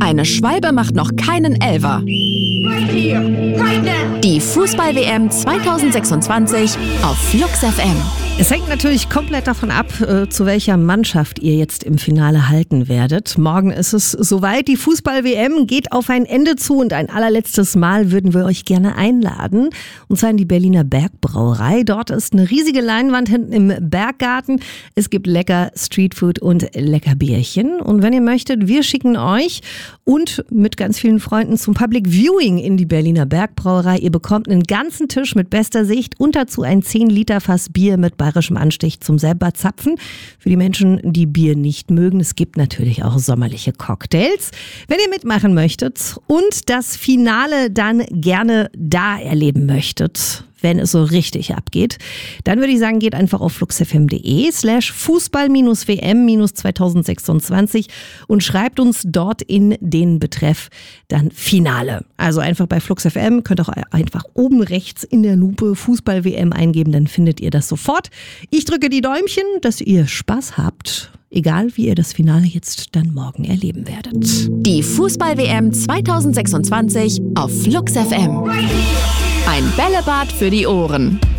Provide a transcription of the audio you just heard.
Eine Schwalbe macht noch keinen Elfer. Die Fußball-WM 2026 auf Flux FM. Es hängt natürlich komplett davon ab, zu welcher Mannschaft ihr jetzt im Finale halten werdet. Morgen ist es soweit. Die Fußball-WM geht auf ein Ende zu und ein allerletztes Mal würden wir euch gerne einladen. Und zwar in die Berliner Bergbrauerei. Dort ist eine riesige Leinwand hinten im Berggarten. Es gibt lecker Streetfood und lecker Bierchen. Und wenn ihr möchtet, wir schicken euch und mit ganz vielen Freunden zum Public Viewing in die Berliner Bergbrauerei. Ihr bekommt einen ganzen Tisch mit bester Sicht und dazu ein 10-Liter-Fass Bier mit bayerischem Anstich zum selber zapfen. Für die Menschen, die Bier nicht mögen, es gibt natürlich auch sommerliche Cocktails. Wenn ihr mitmachen möchtet und das Finale dann gerne da erleben möchtet, wenn es so richtig abgeht, dann würde ich sagen, geht einfach auf fluxfm.de/Fußball-WM-2026 und schreibt uns dort in den Betreff dann Finale. Also einfach bei Flux FM, könnt auch einfach oben rechts in der Lupe Fußball-WM eingeben, dann findet ihr das sofort. Ich drücke die Däumchen, dass ihr Spaß habt. Egal, wie ihr das Finale jetzt dann morgen erleben werdet. Die Fußball-WM 2026 auf Flux FM. Ein Bällebad für die Ohren.